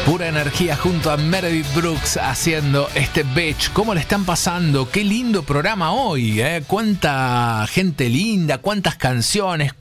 Pura energía junto a Meredith Brooks haciendo este Bitch. ¿Cómo le están pasando? Qué lindo programa hoy, ¿eh? Cuánta gente linda, cuántas canciones,